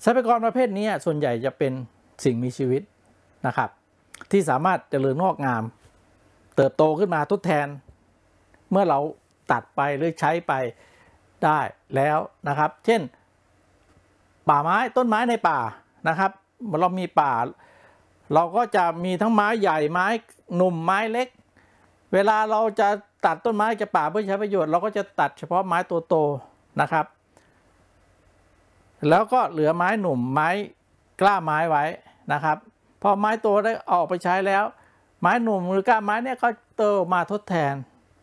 ทรัพยากรประเภทนี้ส่วนใหญ่จะเป็นสิ่งมีชีวิตนะครับที่สามารถเจริญงอกงามเติบโตขึ้นมาทดแทนเมื่อเราตัดไปหรือใช้ไปได้แล้วนะครับเช่นป่าไม้ต้นไม้ในป่านะครับเรามีป่าเราก็จะมีทั้งไม้ใหญ่ไม้หนุ่มไม้เล็กเวลาเราจะตัดต้นไม้จากป่าเพื่อใช้ประโยชน์เราก็จะตัดเฉพาะไม้ตัวโตนะครับแล้วก็เหลือไม้หนุ่มไม้กล้าไม้ไว้นะครับพอไม้โตได้ออกไปใช้แล้วไม้หนุ่มหรือกล้าไม้เนี่ยก็โตมาทดแทน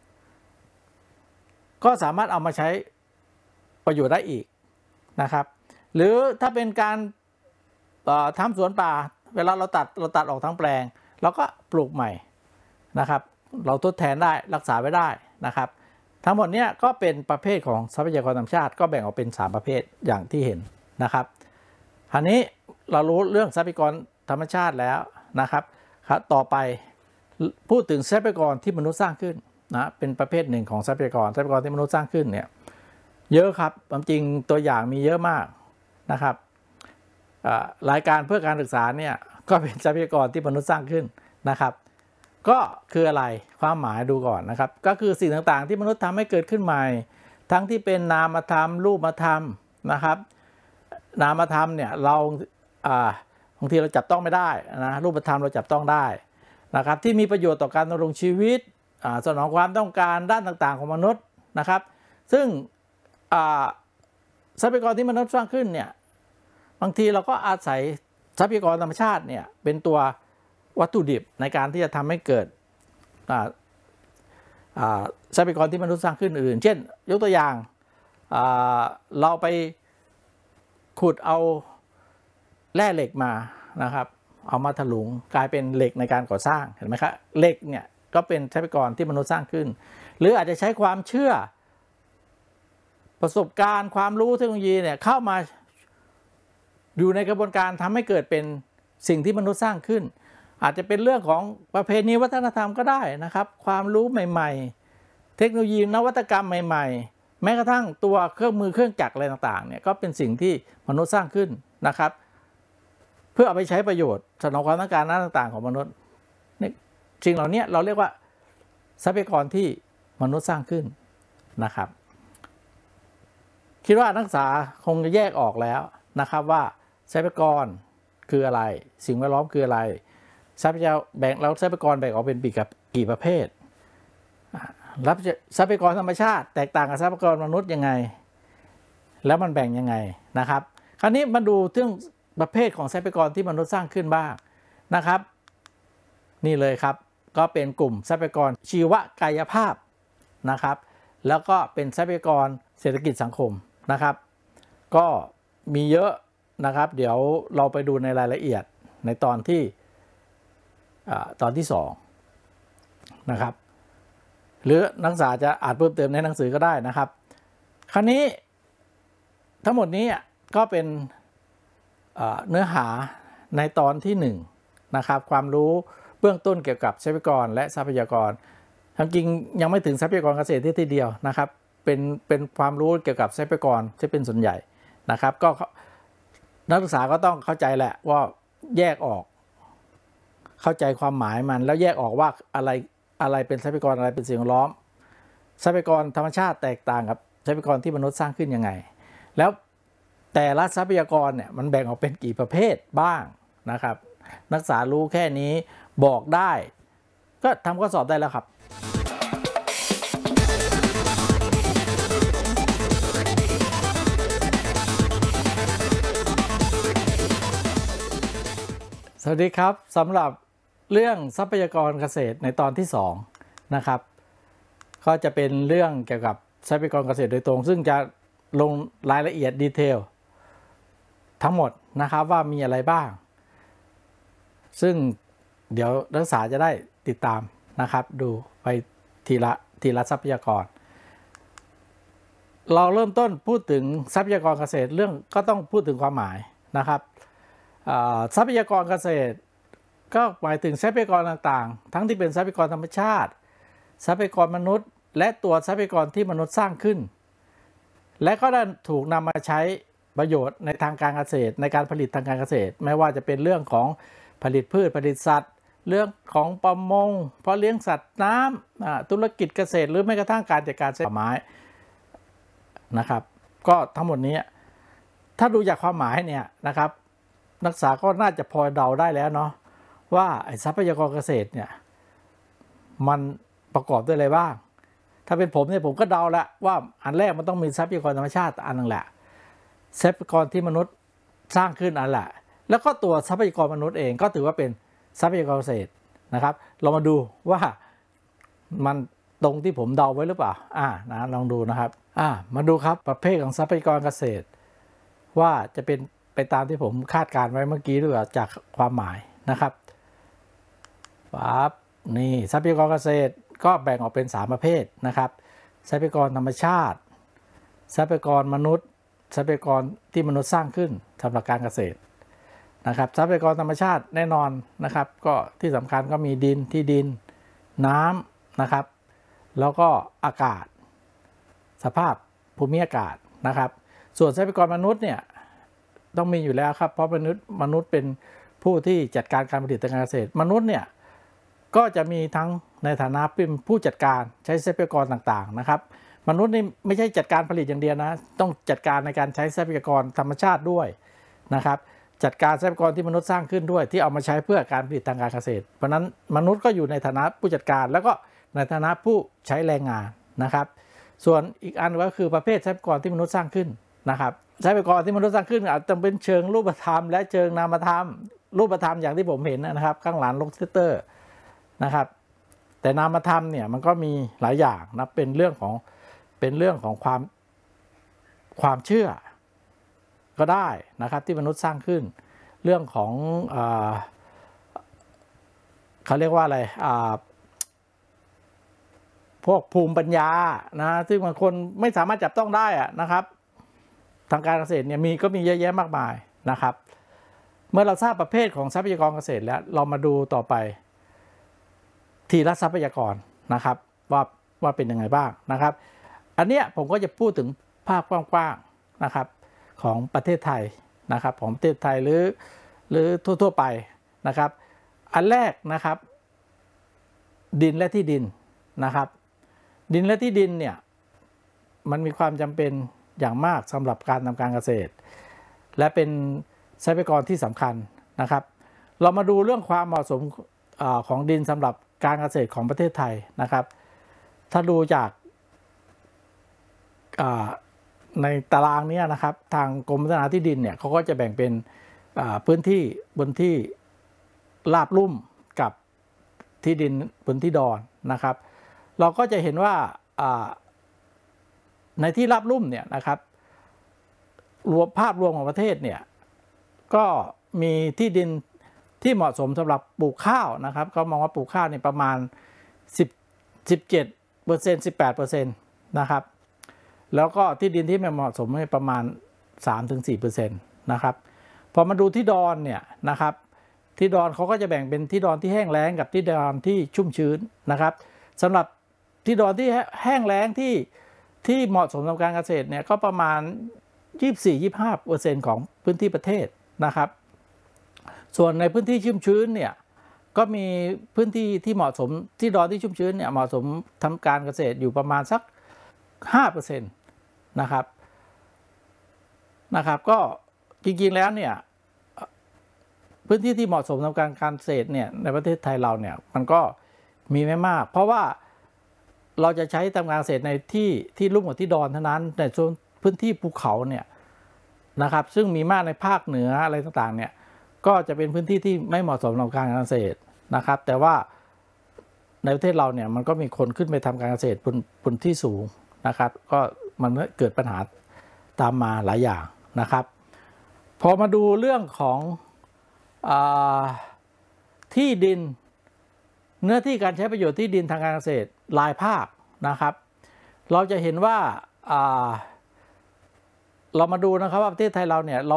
ก็สามารถเอามาใช้ประโยชน์ได้อีกนะครับหรือถ้าเป็นการทำสวนป่าเวลาเราตัดออกทั้งแปลงเราก็ปลูกใหม่นะครับเราทดแทนได้รักษาไว้ได้นะครับทั้งหมดนี้ก็เป็นประเภทของทรัพยากรธรรมชาติก็แบ่งออกเป็น3ประเภทอย่างที่เห็นนะครับอันนี้เรารู้เรื่องทรัพยากรธรรมชาติแล้วนะครับต่อไปพูดถึงทรัพยากรที่มนุษย์สร้างขึ้นนะเป็นประเภทหนึ่งของทรัพยากรที่มนุษย์สร้างขึ้นเนี่ยเยอะครับความจริงตัวอย่างมีเยอะมากนะครับรายการเพื่อการศึกษาเนี่ยก็เป็นทรัพยากรที่มนุษย์สร้างขึ้นนะครับก็คืออะไรความหมายดูก่อนนะครับก็คือสิ่งต่างๆที่มนุษย์ทำให้เกิดขึ้นใหม่ทั้งที่เป็นนามธรรมรูปธรรมนะครับนามธรรมเนี่ยเราบางทีเราจับต้องไม่ได้นะรูปธรรมเราจับต้องได้นะครับที่มีประโยชน์ต่อการดำรงชีวิตสนองความต้องการด้านต่างๆของมนุษย์นะครับซึ่งทรัพยากรที่มนุษย์สร้างขึ้นเนี่ยบางทีเราก็อาศัยทรัพยากรธรรมชาติเนี่ยเป็นตัววัตถุดิบในการที่จะทำให้เกิดทรัพยากรที่มนุษย์สร้างขึ้นอื่นเช่นยกตัวอย่างเราไปขุดเอาแร่เหล็กมานะครับเอามาถลุงกลายเป็นเหล็กในการก่อสร้างเห็นไหมครับเหล็กเนี่ยก็เป็นทรัพยากรที่มนุษย์สร้างขึ้นหรืออาจจะใช้ความเชื่อประสบการณ์ความรู้เทคโนโลยีเนี่ยเข้ามาอยู่ในกระบวนการทำให้เกิดเป็นสิ่งที่มนุษย์สร้างขึ้นอาจจะเป็นเรื่องของประเพณีวัฒนธรรมก็ได้นะครับความรู้ใหม่ๆเทคโนโลยีนวัตกรรมใหม่ๆแม้กระทั่งตัวเครื่องมือเครื่องจักรอะไรต่างๆเนี่ยก็เป็นสิ่งที่มนุษย์สร้างขึ้นนะครับเพื่อเอาไปใช้ประโยชน์สนองความต้องการต่างๆของมนุษย์นี่สิ่งเหล่านี้เราเรียกว่าทรัพยากรที่มนุษย์สร้างขึ้นนะครับคิดว่านักศึกษาคงจะแยกออกแล้วนะครับว่าทรัพยากรคืออะไรสิ่งแวดล้อมคืออะไรทรัพยากรแบ่งออกเป็นกี่ประเภททรัพยากรธรรมชาติแตกต่างกับทรัพยากรมนุษย์ยังไงแล้วมันแบ่งยังไงนะครับคราวนี้มาดูเรื่องประเภทของทรัพยากรที่มนุษย์สร้างขึ้นบ้างนะครับนี่เลยครับก็เป็นกลุ่มทรัพยากรชีวกายภาพนะครับแล้วก็เป็นทรัพยากรเศรษฐกิจสังคมนะครับก็มีเยอะนะครับเดี๋ยวเราไปดูในรายละเอียดในตอนที่2นะครับหรือนักศึกษาจะอ่านเพิ่มเติมในหนังสือก็ได้นะครับคราวนี้ทั้งหมดนี้ก็เป็นเนื้อหาในตอนที่1นะครับความรู้เบื้องต้นเกี่ยวกับทรัพยากรและทรัพยากรทั้งจริงยังไม่ถึงทรัพยากรเกษตรที่เดียวนะครับเป็นความรู้เกี่ยวกับทรัพยากรที่เป็นส่วนใหญ่นะครับก็นักศึกษาก็ต้องเข้าใจแหละว่าแยกออกเข้าใจความหมายมันแล้วแยกออกว่าอะไรเป็นทรัพยากรอะไรเป็นสิ่งแวดล้อมทรัพยากรธรรมชาติแตกต่างกับทรัพยากรที่มนุษย์สร้างขึ้นยังไงแล้วแต่ละทรัพยากรเนี่ยมันแบ่งออกเป็นกี่ประเภทบ้างนะครับนักศึกษารู้แค่นี้บอกได้ก็ทำข้อสอบได้แล้วครับสวัสดีครับสำหรับเรื่องทรัพยากรเกษตรในตอนที่2นะครับก็จะเป็นเรื่องเกี่ยวกับทรัพยากรเกษตรโดยตรงซึ่งจะลงรายละเอียดดีเทลทั้งหมดนะครับว่ามีอะไรบ้างซึ่งเดี๋ยวนักศึกษาจะได้ติดตามนะครับดูไปทีละทรัพยากรเราเริ่มต้นพูดถึงทรัพยากรเกษตรเรื่องก็ต้องพูดถึงความหมายนะครับทรัพยากรเกษตรก็หมายถึงทรัพยากรต่างๆทั้งที่เป็นทรัพยากรธรรมชาติทรัพยากรมนุษย์และตัวทรัพยากรที่มนุษย์สร้างขึ้นและก็ได้ถูกนำมาใช้ประโยชน์ในทางการเกษตรในการผลิตทางการเกษตรไม่ว่าจะเป็นเรื่องของผลิตพืชผลิตสัตว์เรื่องของประมงเพาะเลี้ยงสัตว์น้ำธุรกิจเกษตรหรือแม้กระทั่งการจัดการป่าไม้นะครับก็ทั้งหมดนี้ถ้าดูจากความหมายเนี่ยนะครับนักศึกษาก็น่าจะพอเดาได้แล้วเนาะว่าทรัพยากรเกษตรเนี่ยมันประกอบด้วยอะไรบ้างถ้าเป็นผมเนี่ยผมก็เดาแล้วว่าอันแรกมันต้องมีทรัพยากรธรรมชาติอันนึงแหละทรัพยากรที่มนุษย์สร้างขึ้นอันแหละแล้วก็ตัวทรัพยากรมนุษย์เองก็ถือว่าเป็นทรัพยากรเกษตรนะครับเรามาดูว่ามันตรงที่ผมเดาไว้หรือเปล่านะลองดูนะครับมาดูครับประเภทของทรัพยากรเกษตรว่าจะเป็นไปตามที่ผมคาดการไว้เมื่อกี้หรือเปล่าจากความหมายนะครับปั๊บนี่ทรัพยากรเกษตรก็แบ่งออกเป็น3ประเภทนะครับทรัพยากรธรรมชาติทรัพยากรมนุษย์ทรัพยากรที่มนุษย์สร้างขึ้นสำหรับการเกษตรนะครับทรัพยากรธรรมชาติแน่นอนนะครับก็ที่สำคัญก็มีดินที่ดินน้ำนะครับแล้วก็อากาศสภาพภูมิอากาศนะครับส่วนทรัพยากรมนุษย์เนี่ยต้องมีอยู่แล้วครับเพราะมนุษย์เป็นผู้ที่จัดการการผลิตทางการเกษตรมนุษย์เนี่ยก็จะมีทั้งในฐานะเป็นผู้จัดการใช้ทรัพยากรต่างๆนะครับมนุษย์นี่ไม่ใช่จัดการผลิตอย่างเดียวนะต้องจัดการในการใช้ทรัพยากรธรรมชาติด้วยนะครับจัดการทรัพยากรที่มนุษย์สร้างขึ้นด้วยที่เอามาใช้เพื่อการผลิตทางการเกษตรเพราะนั้นมนุษย์ก็อยู่ในฐานะผู้จัดการแล้วก็ในฐานะผู้ใช้แรงงานนะครับส่วนอีกอันก็คือประเภททรัพยากรที่มนุษย์สร้างขึ้นนะครับทรัพยากรที่มนุษย์สร้างขึ้นอาจจะเป็นเชิงรูปธรรมและเชิงนามธรรมรูปธรรมอย่างที่ผมเห็นนะครับข้างหลังลงเตอร์นะครับแต่นามธรรมเนี่ยมันก็มีหลายอย่างนะเป็นเรื่องของความเชื่อก็ได้นะครับที่มนุษย์สร้างขึ้นเรื่องของเขาเรียกว่าอะไรพวกภูมิปัญญานะซึ่งบางคนไม่สามารถจับต้องได้นะครับทางการเกษตรเนี่ยก็มีเยอะแยะมากมายนะครับเมื่อเราทราบประเภทของทรัพยากรเกษตรแล้วเรามาดูต่อไปทีละทรัพยากรนะครับว่าเป็นยังไงบ้างนะครับอันเนี้ยผมก็จะพูดถึงภาพกว้างๆนะครับของประเทศไทยนะครับของประเทศไทยหรือทั่วๆไปนะครับอันแรกนะครับดินและที่ดินนะครับดินและที่ดินเนี่ยมันมีความจำเป็นอย่างมากสำหรับการทำการเกษตรและเป็นทรัพยากรที่สำคัญนะครับเรามาดูเรื่องความเหมาะสมของดินสำหรับการเกษตรของประเทศไทยนะครับถ้าดูจากในตารางนี้นะครับทางกรมพัฒนาที่ดินเนี่ยเขาก็จะแบ่งเป็นพื้นที่บนที่ราบลุ่มกับที่ดินบนที่ดอนนะครับเราก็จะเห็นว่าในที่ราบลุ่มเนี่ยนะครับภาพรวมของประเทศเนี่ยก็มีที่ดินที่เหมาะสมสำหรับปลูกข้าวนะครับเขามองว่าปลูกข้าวเนี่ยประมาณ17% 18% นะครับแล้วก็ที่ดินที่ไม่เหมาะสมให้ประมาณ 3-4% นะครับพอมาดูที่ดอนเนี่ยนะครับที่ดอนเขาก็จะแบ่งเป็นที่ดอนที่แห้งแล้งกับที่ดอนที่ชุ่มชื้นนะครับสำหรับที่ดอนที่แห้งแล้งที่เหมาะสมกับการเกษตรเนี่ยก็ประมาณ 24-25% ของพื้นที่ประเทศนะครับส่วนในพื้นที่ชุ่มชื้นเนี่ยก็มีพื้นที่ที่เหมาะสมที่ดอนที่ชุ่มชื้นเนี่ยเหมาะสมทำการเกษตรอยู่ประมาณสัก 5% นะครับก็จริงๆแล้วเนี่ยพื้นที่ที่เหมาะสมทำการเกษตรเนี่ยในประเทศไทยเราเนี่ยมันก็มีไม่มากเพราะว่าเราจะใช้ทำการเกษตรในที่ลุ่มกับที่ดอนเท่านั้นในส่วนพื้นที่ภูเขาเนี่ยนะครับซึ่งมีมากในภาคเหนืออะไรต่างๆเนี่ยก็จะเป็นพื้นที่ที่ไม่เหมาะสมกับการเกษตรนะครับแต่ว่าในประเทศเราเนี่ยมันก็มีคนขึ้นไปทำการเกษตรบนที่สูงนะครับก็มันเกิดปัญหาตามมาหลายอย่างนะครับพอมาดูเรื่องของที่ดินเนื้อที่การใช้ประโยชน์ที่ดินทางการเกษตรรายภาคนะครับเราจะเห็นว่าเรามาดูนะครับว่าประเทศไทยเราเนี่ย